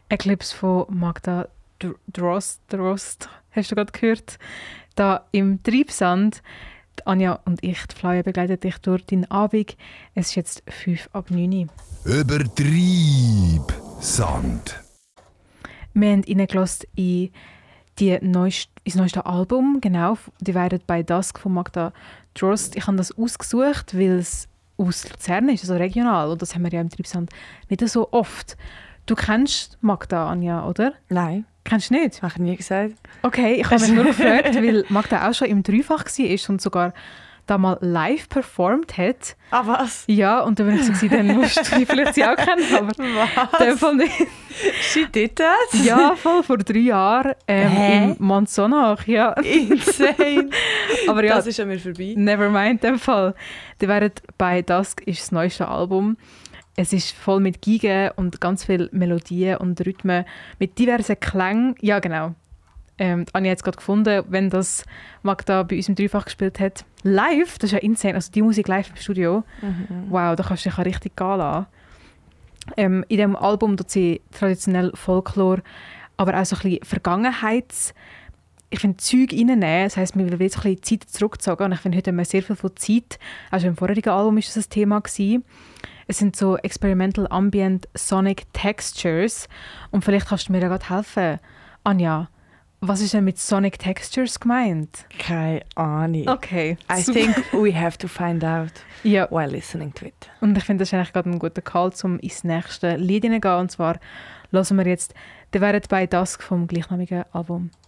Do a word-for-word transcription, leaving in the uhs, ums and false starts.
Eclipse von Magda Dr- Drost, Drost, hast du gerade gehört? Da im Treibsand. Die Anja und ich, die Flyer, begleiten dich durch deinen Abend. Es ist jetzt fünf ab neun. Übertreibsand. Wir haben reingelassen in die neueste, ins neueste Album, genau, «Divided by Dusk» von Magda Drost. Ich habe das ausgesucht, weil es aus Luzern ist, also regional. Und das haben wir ja im Treibsand nicht so oft. Du kennst Magda, Anja, oder? Nein, Kennst du nicht? habe ich nie gesagt. Okay, ich habe mich nur gefragt, weil Magda auch schon im Dreifach war und sogar da mal live performt hat. Ah, was? Ja, und dann bin ich so, gewesen, dann musst du die vielleicht sie auch kennen, aber in dem Fall nicht. She did that? Ja, voll vor drei Jahren ähm, Hä? im Montsonach, ja. Insane. Aber ja, Das ist an mir vorbei. never mind, in dem Fall. Die werden bei Dusk ist das neueste Album. Es ist voll mit Geigen und ganz viel Melodien und Rhythmen, mit diversen Klängen. Ja, genau. Ähm, Anja hat es gerade gefunden, wenn das Magda bei uns im Dreifach gespielt hat. Live, das ist ja insane. Also die Musik live im Studio. Mhm. Wow, da kannst du dich auch richtig gehen lassen. Ähm, in diesem Album tut sie traditionell Folklore, aber auch so ein bisschen Vergangenheits... Ich finde, Zeug reinnehmen, das heisst, wir will jetzt ein bisschen Zeit zurückzogen. Und ich finde, heute haben wir sehr viel von Zeit. Also im vorherigen Album war das ein Thema gewesen. Es sind so Experimental Ambient Sonic Textures. Und vielleicht kannst du mir ja gerade helfen. Anja, was ist denn mit Sonic Textures gemeint? Keine Ahnung. Okay, I super. think we have to find out Ja, while listening to it. und ich finde, das ist eigentlich gerade ein guter Call, um ins nächste Lied hineinzugehen. Und zwar hören wir jetzt «The Weret by Dusk» vom gleichnamigen Album.